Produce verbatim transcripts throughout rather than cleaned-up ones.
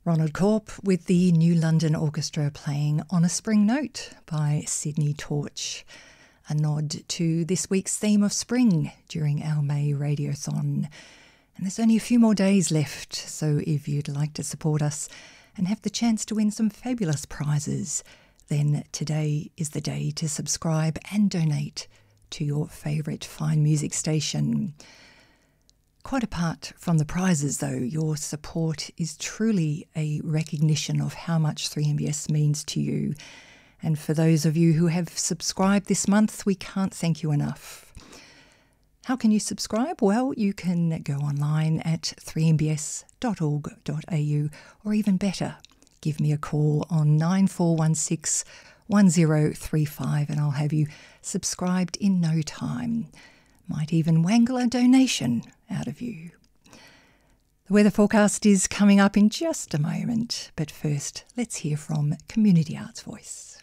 Ronald Corp with the New London Orchestra playing On a Spring Note by Sydney Torch, a nod to this week's theme of spring during our May Radiothon. And there's only a few more days left, so if you'd like to support us and have the chance to win some fabulous prizes, then today is the day to subscribe and donate to your favourite fine music station. Quite apart from the prizes, though, your support is truly a recognition of how much three M B S means to you. And for those of you who have subscribed this month, we can't thank you enough. How can you subscribe? Well, you can go online at three m b s dot org dot a u, or even better, give me a call on nine four one six, one zero three five and I'll have you subscribed in no time. Might even wangle a donation out of you. The weather forecast is coming up in just a moment, but first let's hear from Community Arts Voice.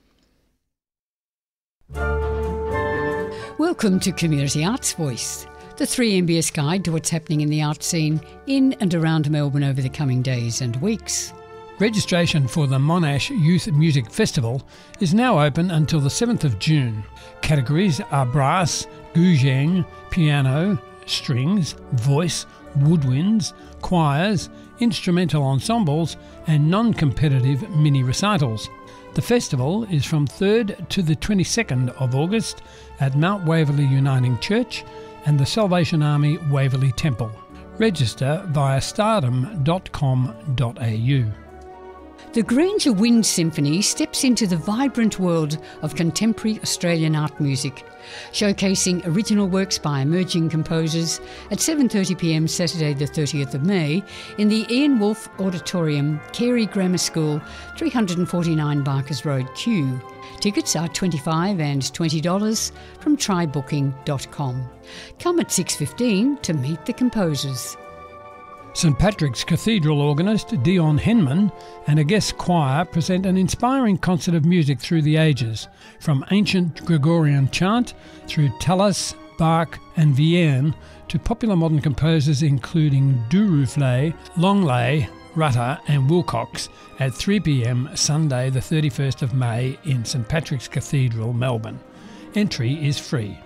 Welcome to Community Arts Voice, the three M B S guide to what's happening in the art scene in and around Melbourne over the coming days and weeks. Registration for the Monash Youth Music Festival is now open until the seventh of June. Categories are brass, guzheng, piano, strings, voice, woodwinds, choirs, instrumental ensembles and non-competitive mini recitals. The festival is from third to the twenty-second of August at Mount Waverley Uniting Church and the Salvation Army Waverley Temple. Register via stardom dot com dot a u. The Granger Wind Symphony steps into the vibrant world of contemporary Australian art music, showcasing original works by emerging composers at seven thirty p m Saturday the thirtieth of May in the Ian Wolfe Auditorium, Carey Grammar School, three forty-nine Barkers Road, Kew. Tickets are twenty-five dollars and twenty dollars from try booking dot com. Come at six fifteen to meet the composers. St Patrick's Cathedral organist Dion Henman and a guest choir present an inspiring concert of music through the ages, from ancient Gregorian chant through Tallis, Bach and Vierne to popular modern composers including Duruflé, Longley, Rutter and Wilcox at three p m Sunday the thirty-first of May in St Patrick's Cathedral, Melbourne. Entry is free.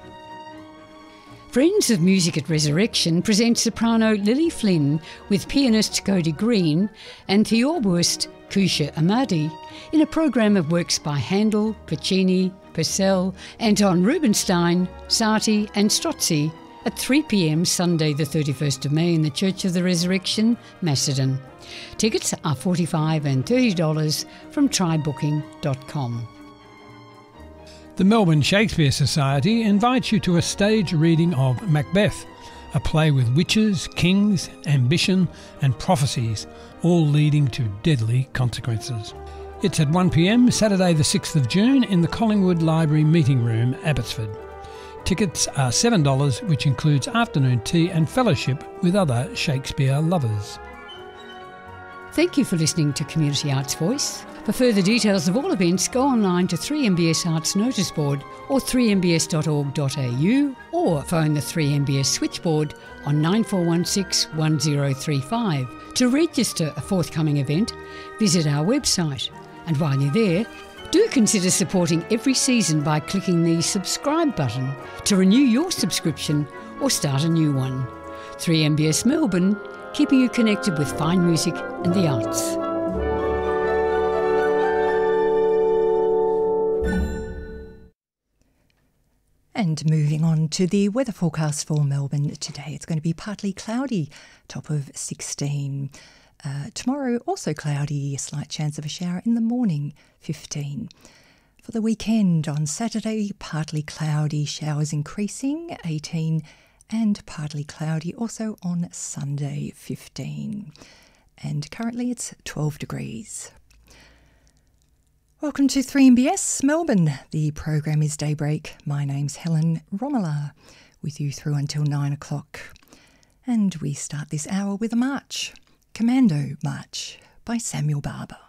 Friends of Music at Resurrection present soprano Lily Flynn with pianist Cody Green and theorboist Kusha Amadi in a program of works by Handel, Puccini, Purcell, Anton Rubinstein, Satie and Strozzi at three p m Sunday the thirty-first of May in the Church of the Resurrection, Macedon. Tickets are forty-five dollars and thirty dollars from try booking dot com. The Melbourne Shakespeare Society invites you to a stage reading of Macbeth, a play with witches, kings, ambition and prophecies, all leading to deadly consequences. It's at one p m Saturday the sixth of June in the Collingwood Library Meeting Room, Abbotsford. Tickets are seven dollars, which includes afternoon tea and fellowship with other Shakespeare lovers. Thank you for listening to Community Arts Voice. For further details of all events, go online to three M B S Arts Notice Board or three m b s dot org dot a u or phone the three M B S switchboard on nine four one six, one zero three five. To register a forthcoming event, visit our website. And while you're there, do consider supporting every season by clicking the subscribe button to renew your subscription or start a new one. three M B S Melbourne, keeping you connected with fine music and the arts. And moving on to the weather forecast for Melbourne today, it's going to be partly cloudy, top of sixteen. Uh, tomorrow also cloudy, a slight chance of a shower in the morning, fifteen. For the weekend on Saturday, partly cloudy, showers increasing, eighteen, and partly cloudy also on Sunday, fifteen. And currently it's twelve degrees. Welcome to three M B S Melbourne. The program is Daybreak. My name's Helen Romola, with you through until nine o'clock. And we start this hour with a march, Commando March by Samuel Barber.